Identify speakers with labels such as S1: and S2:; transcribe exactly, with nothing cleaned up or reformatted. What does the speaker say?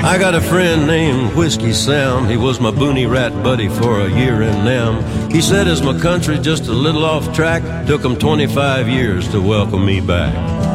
S1: I got a friend named Whiskey Sam. He was my boonie rat buddy for a year in them. He said as my country just a little off track, took him twenty-five years to welcome me back.